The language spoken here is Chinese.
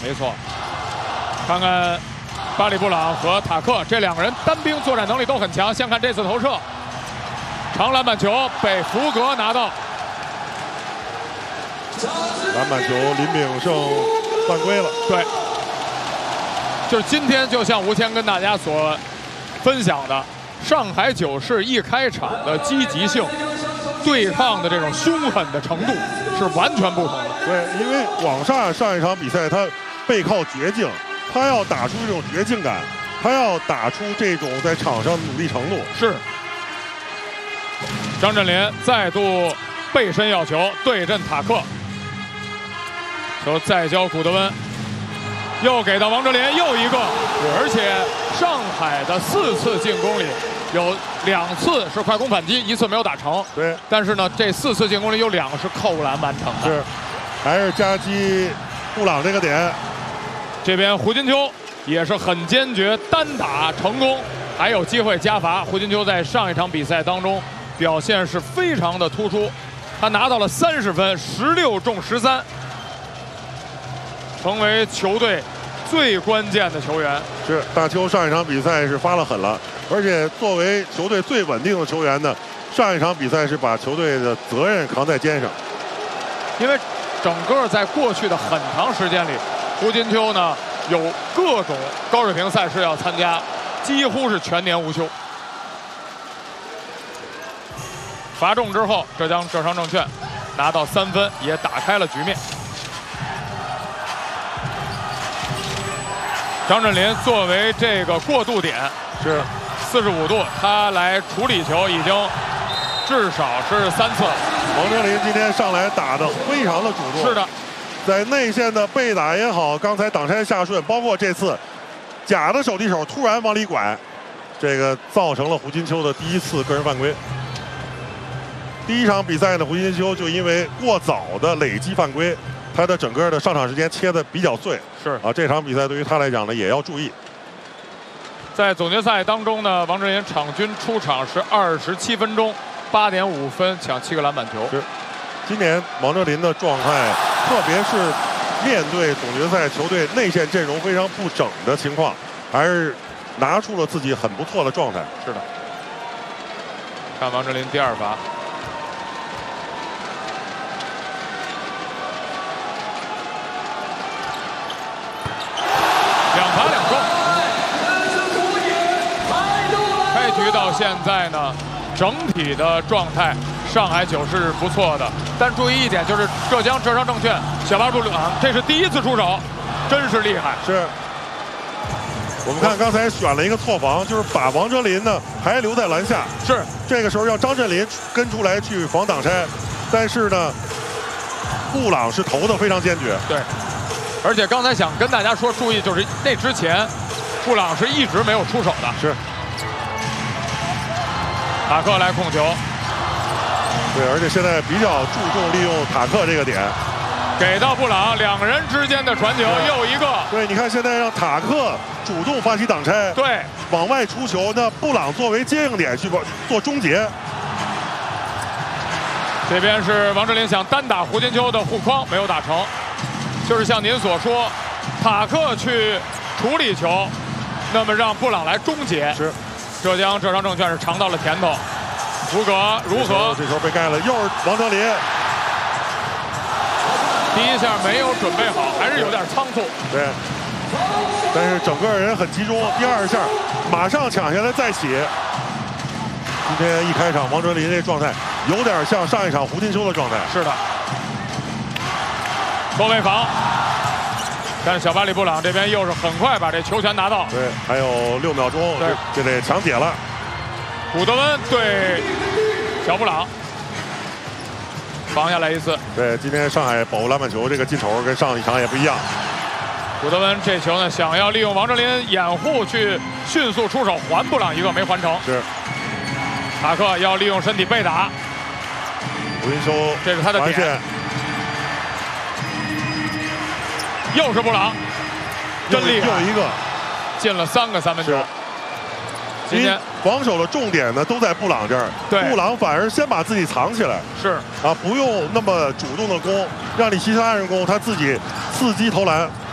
没错。看看巴里布朗和塔克这两个人单兵作战能力都很强。先看这次投射，长篮板球被福格拿到。 篮板球林炳胜犯规了。 对，就是今天就像吴谦跟大家所分享的，上海九市一开场的积极性、对抗的这种凶狠的程度是完全不同的。 对，因为广厦上一场比赛他背靠绝境，他要打出这种绝境感，他要打出这种在场上的努力程度。 是。张镇麟再度背身要球对阵塔克，球再交古德温，又给到王哲林，又一个，而且上海的4次进攻里有2次是快攻反击，1次没有打成。 对， 但是呢，这4次进攻里有2个是扣篮完成的。 是，还是夹击布朗这个点。 这边胡金秋也是很坚决，单打成功，还有机会加罚。胡金秋在上一场比赛当中表现是非常的突出，他拿到了30分，16中13，成为球队最关键的球员。 是，大邱上一场比赛是发了狠了，而且作为球队最稳定的球员呢，上一场比赛是把球队的责任扛在肩上。 因为整个在过去的很长时间里，胡金秋呢有各种高水平赛事要参加，几乎是全年无休。罚中之后，浙江浙商证券拿到3分，也打开了局面。张镇麟作为这个过渡点是 45度，他来处理球已经至少是3次。 王哲林今天上来打得非常的主动。 是的， 在内线的背打也好，刚才挡拆下顺，包括这次假的手递手突然往里拐，这个造成了胡金秋的第1次个人犯规。第1场比赛呢，胡金秋就因为过早的累积犯规，他的整个的上场时间切得比较碎。 是啊，这场比赛对于他来讲呢，也要注意。 在总决赛当中呢，王哲林场均出场是27分钟，8.5分，抢7个篮板球。 是，今年王哲林的状态，特别是面对总决赛球队内线阵容非常不整的情况，还是拿出了自己很不错的状态。 是的，看王哲林第2罚。2罚2中。开局到现在呢，整体的状态上海九市是不错的，但注意一点就是浙江浙商证券小巴布朗这是第1次出手，真是厉害。 是。我们看刚才选了一个错防，就是把王哲林呢还留在篮下。 是。 这个时候让张镇麟跟出来去防挡拆，但是呢，布朗是投的非常坚决。 对。而且刚才想跟大家说，注意就是那之前，布朗是一直没有出手的。 是。 塔克来控球。 对，而且现在比较注重利用塔克这个点。 给到布朗，2个人之间的传球，又一个。 对，你看现在让塔克主动发起挡拆， 对， 往外出球，那布朗作为接应点去做终结。 这边是王哲林想单打胡金秋的护框，没有打成。就是像您所说，塔克去处理球，那么让布朗来终结。 是， 浙江浙商证券是尝到了甜头。福格如何？ 这球被盖了，又是王哲林。 第1下没有准备好，还是有点仓促。 对，但是整个人很集中。第2下马上抢下来再起。今天一开场，王哲林这状态有点像上一场胡金秋的状态。 是的。后卫防，但小巴里布朗这边又是很快把这球权拿到。 对，还有6秒钟， 对， 就得抢解了。 古德温对小布朗。防下来1次。 对，今天上海保护篮板球这个劲头跟上一场也不一样。 古德温这球呢，想要利用王哲林掩护去迅速出手还布朗一个，没还成。 是。 塔克要利用身体背打。 胡金秋， 这是他的点。又是布朗，真厉害！ 又一个， 进了3个3分球。今天防守的重点呢都在布朗这儿， 对， 布朗反而先把自己藏起来， 是啊，不用那么主动的攻，让你其他人攻，他自己伺机投篮。